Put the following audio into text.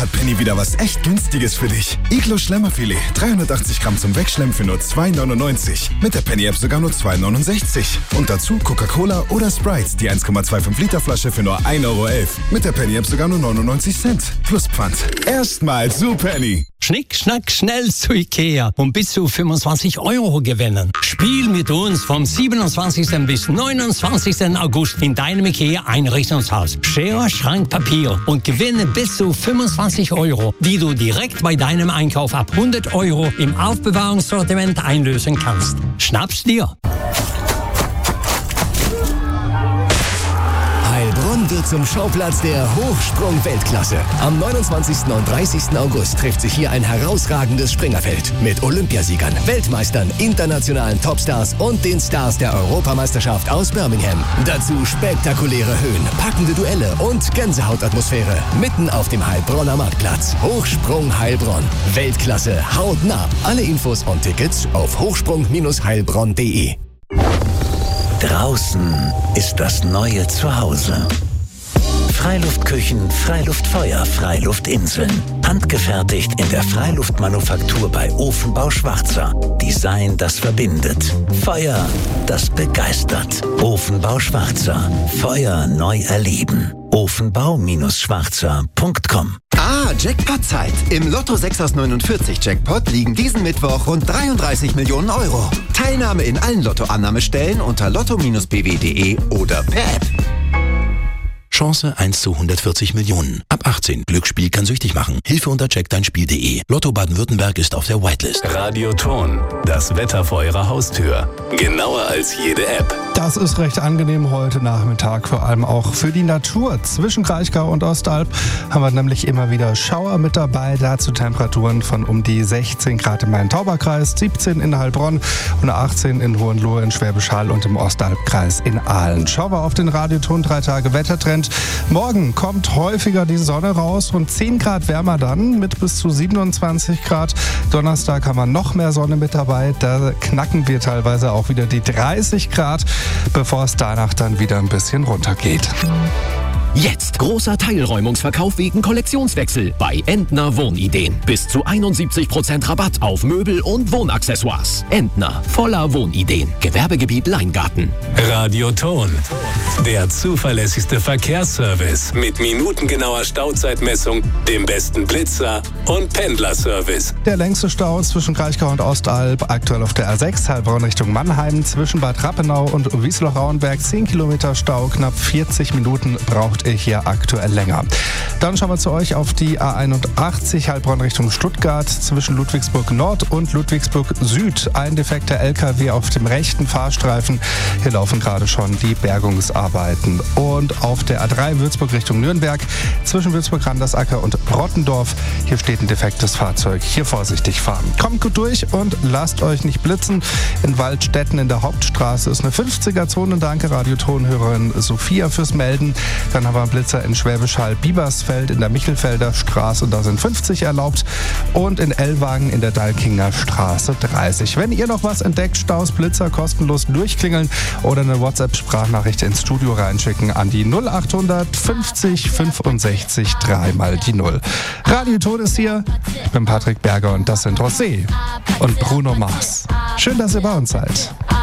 hat Penny wieder was echt Günstiges für dich. Iglo Schlemmerfilet, 380 Gramm zum Wegschlemmen für nur 2,99. Mit der Penny-App sogar nur 2,69. Und dazu Coca-Cola oder Sprite, die 1,25 Liter Flasche für nur 1,11 Euro. Mit der Penny-App sogar nur 99 Cent. Plus Pfand. Erstmal zu Penny. Schnick, schnack, schnell zu Ikea und bis zu 25 Euro gewinnen. Spiel mit uns vom 27. bis 29. August in deinem Ikea-Einrichtungshaus. Schere, Schrank, Papier und gewinne bis zu 25 Euro, die du direkt bei deinem Einkauf ab 100 Euro im Aufbewahrungssortiment einlösen kannst. Schnapp's dir! Heilbronn wird zum Schauplatz der Hochsprung-Weltklasse. Am 29. und 30. August trifft sich hier ein herausragendes Springerfeld mit Olympiasiegern, Weltmeistern, internationalen Topstars und den Stars der Europameisterschaft aus Birmingham. Dazu spektakuläre Höhen, packende Duelle und Gänsehautatmosphäre mitten auf dem Heilbronner Marktplatz. Hochsprung Heilbronn. Weltklasse hautnah. Alle Infos und Tickets auf hochsprung-heilbronn.de. Draußen ist das neue Zuhause. Freiluftküchen, Freiluftfeuer, Freiluftinseln. Handgefertigt in der Freiluftmanufaktur bei Ofenbau Schwarzer. Design, das verbindet. Feuer, das begeistert. Ofenbau Schwarzer. Feuer neu erleben. Ofenbau-schwarzer.com. Jackpot-Zeit. Im Lotto 6 aus 49 Jackpot liegen diesen Mittwoch rund 33 Millionen Euro. Teilnahme in allen Lottoannahmestellen unter lotto-bw.de oder per App. Chance 1 zu 140 Millionen. Ab 18. Glücksspiel kann süchtig machen. Hilfe unter checkdeinspiel.de. Lotto Baden-Württemberg ist auf der Whitelist. Radioton. Das Wetter vor Ihrer Haustür. Genauer als jede App. Das ist recht angenehm heute Nachmittag, vor allem auch für die Natur. Zwischen Kraichgau und Ostalb haben wir nämlich immer wieder Schauer mit dabei. Dazu Temperaturen von um die 16 Grad im Main-Tauber-Kreis, 17 in Heilbronn und 18 in Hohenlohe, in Schwäbisch Hall und im Ostalbkreis in Aalen. Schauen wir auf den Radioton 3 Tage Wettertrend. Morgen kommt häufiger die Sonne raus und 10 Grad wärmer dann mit bis zu 27 Grad. Donnerstag haben wir noch mehr Sonne mit dabei. Da knacken wir teilweise auch wieder die 30 Grad, bevor es danach dann wieder ein bisschen runtergeht. Jetzt großer Teilräumungsverkauf wegen Kollektionswechsel bei Entner Wohnideen. Bis zu 71% Rabatt auf Möbel und Wohnaccessoires. Entner, voller Wohnideen. Gewerbegebiet Leingarten. Radioton. Der zuverlässigste Verkehrsservice mit minutengenauer Stauzeitmessung, dem besten Blitzer und Pendlerservice. Der längste Stau zwischen Kraichgau und Ostalb, aktuell auf der A6, Heilbronn Richtung Mannheim, zwischen Bad Rappenau und Wiesloch-Rauenberg, 10 Kilometer Stau, knapp 40 Minuten braucht ihr hier aktuell länger. Dann schauen wir zu euch auf die A81, Heilbronn Richtung Stuttgart, zwischen Ludwigsburg Nord und Ludwigsburg Süd. Ein defekter LKW auf dem rechten Fahrstreifen. Hier laufen gerade schon die Bergungsarbeiten. Und auf der A3 Würzburg Richtung Nürnberg, zwischen Würzburg-Randersacker und Rottendorf. Hier steht ein defektes Fahrzeug. Hier vorsichtig fahren. Kommt gut durch und lasst euch nicht blitzen. In Waldstätten in der Hauptstraße ist eine 50er-Zone. Danke Radiotonhörerin Sophia fürs Melden. Dann haben wir einen Blitzer in Schwäbisch Hall Biebersfeld in der Michelfelder Straße. Da sind 50 erlaubt. Und in Ellwangen in der Dalkinger Straße 30. Wenn ihr noch was entdeckt, Staus, Blitzer, kostenlos durchklingeln oder eine WhatsApp-Sprachnachricht ins Studio reinschicken an die 0800 50 65 3 mal die 0. Radioton ist hier. Ich bin Patrick Berger und das sind Rosé und Bruno Mars. Schön, dass ihr bei uns seid.